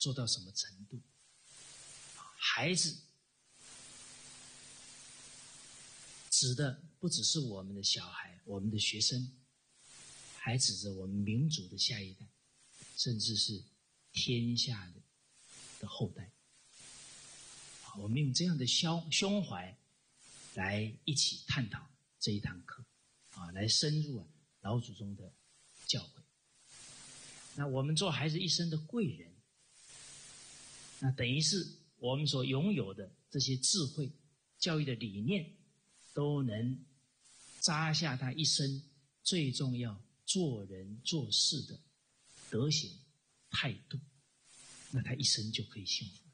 做到什么程度？孩子指的不只是我们的小孩，我们的学生，还指着我们民族的下一代，甚至是天下的后代。我们用这样的胸怀来一起探讨这一堂课，来深入老祖宗的教诲。那我们做孩子一生的贵人，那等于是我们所拥有的这些智慧、教育的理念，都能扎下他一生最重要做人做事的德行态度，那他一生就可以幸福了。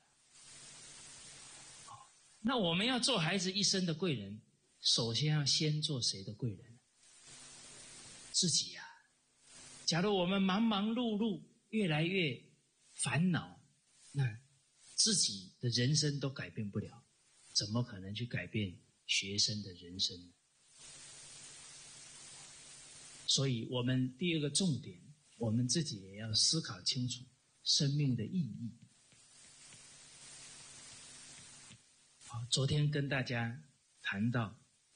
那我们要做孩子一生的贵人，首先要先做谁的贵人？自己呀。假如我们忙忙碌碌，越来越烦恼，那自己的人生都改变不了，怎么可能去改变学生的人生呢？所以我们第二个重点，我们自己也要思考清楚生命的意义。好，昨天跟大家谈到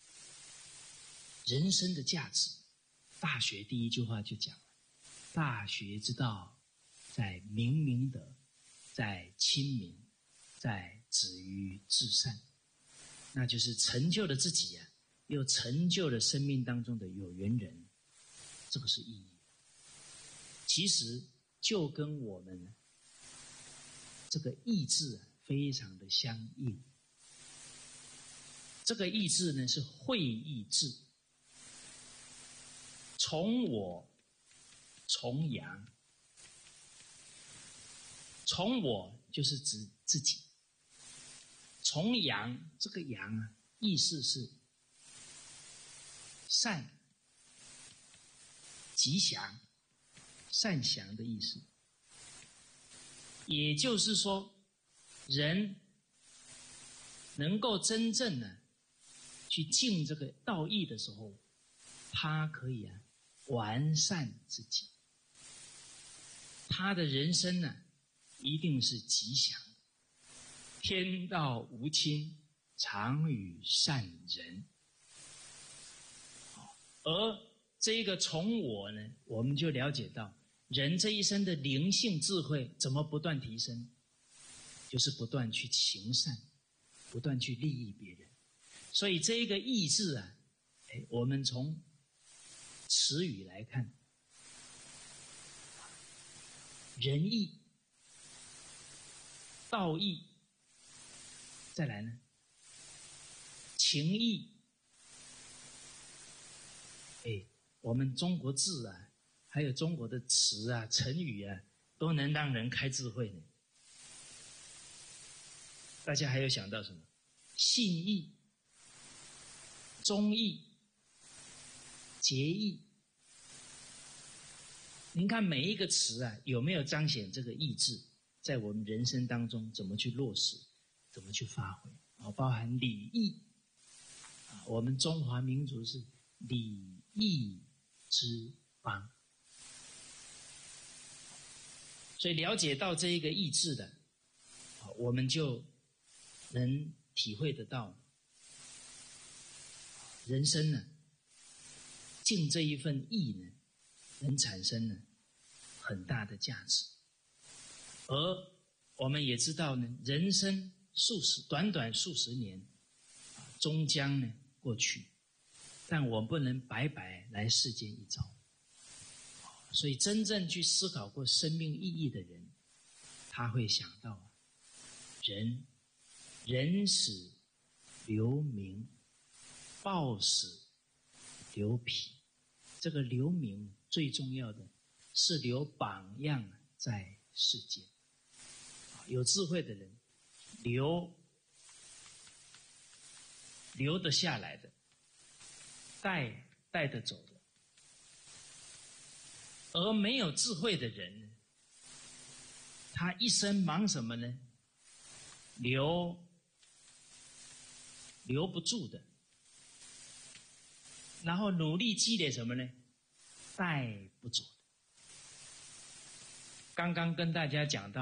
人生的价值，大学第一句话就讲了，大学之道在明明德，在亲民，在止于至善。那就是成就了自己啊，又成就了生命当中的有缘人，这个是意义。其实就跟我们这个意志非常的相应。这个意志呢是会意志，从我从阳。从我就是指自己，从阳，这个阳啊，意思是善、吉祥、善祥的意思。也就是说，人能够真正的去尽这个道义的时候，他可以完善自己，他的人生呢一定是吉祥的。天道无亲，常与善人。而这个从我呢，我们就了解到人这一生的灵性智慧怎么不断提升，就是不断去行善，不断去利益别人。所以这个义字啊，我们从词语来看，仁义、道义，再来呢，情义。我们中国字啊，还有中国的词啊、成语啊，都能让人开智慧呢。大家还有想到什么？信义、忠义、节义。您看每一个词啊，有没有彰显这个意志，在我们人生当中怎么去落实，怎么去发挥？包含礼义。我们中华民族是礼义之邦，所以了解到这一个意志的，我们就能体会得到人生呢，尽这一份义呢，能产生呢很大的价值。而我们也知道呢，人生短短数十年，终将呢过去，但我们不能白白来世间一遭。所以真正去思考过生命意义的人，他会想到人死留名，报死留匹。这个留名最重要的是留榜样在世间。有智慧的人留得下来的，带得走的。而没有智慧的人呢，他一生忙什么呢？留不住的，然后努力积累什么呢？带不走的。刚刚跟大家讲到